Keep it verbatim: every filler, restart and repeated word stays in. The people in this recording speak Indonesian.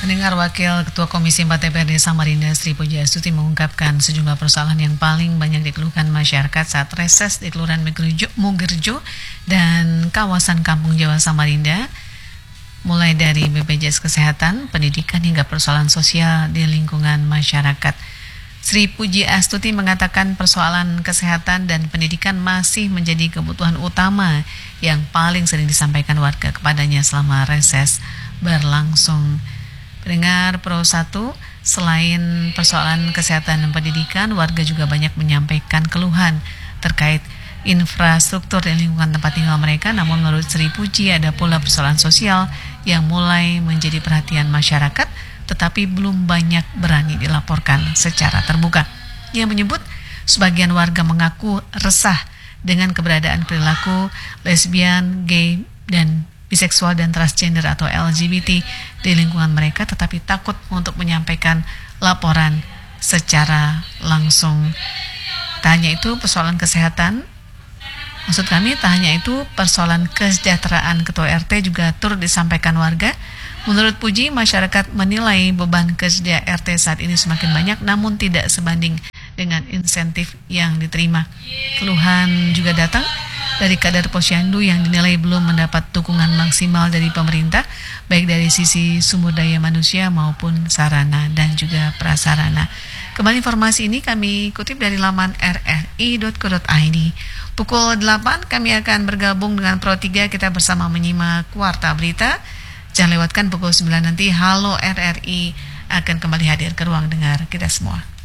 Pendengar, Wakil Ketua Komisi empat D P R D Samarinda Sri Pujiastuti mengungkapkan sejumlah persoalan yang paling banyak dikeluhkan masyarakat saat reses di Kelurahan Mugerjo dan kawasan Kampung Jawa Samarinda, mulai dari B P J S Kesehatan, pendidikan hingga persoalan sosial di lingkungan masyarakat. Sri Pujiastuti mengatakan persoalan kesehatan dan pendidikan masih menjadi kebutuhan utama yang paling sering disampaikan warga kepadanya selama reses berlangsung. Pendengar Pro satu, selain persoalan kesehatan dan pendidikan, warga juga banyak menyampaikan keluhan terkait infrastruktur dan lingkungan tempat tinggal mereka. Namun menurut Sri Puji, ada pula persoalan sosial yang mulai menjadi perhatian masyarakat, tetapi belum banyak berani dilaporkan secara terbuka. Ia menyebut sebagian warga mengaku resah dengan keberadaan perilaku lesbian, gay, dan biseksual dan transgender atau L G B T di lingkungan mereka, tetapi takut untuk menyampaikan laporan secara langsung. Tak hanya itu, persoalan kesehatan, maksud kami tak hanya itu, persoalan kesejahteraan ketua R T juga turut disampaikan warga. Menurut Puji, masyarakat menilai beban kerja R T saat ini semakin banyak, namun tidak sebanding dengan insentif yang diterima. Keluhan juga datang dari kadar posyandu yang dinilai belum mendapat dukungan maksimal dari pemerintah, baik dari sisi sumber daya manusia maupun sarana dan juga prasarana. Kembali informasi ini kami kutip dari laman r r i dot co dot i d. Pukul delapan kami akan bergabung dengan Pro tiga, kita bersama menyimak Warta Berita. Jangan lewatkan pukul sembilan nanti Halo R R I akan kembali hadir ke ruang dengar kita semua.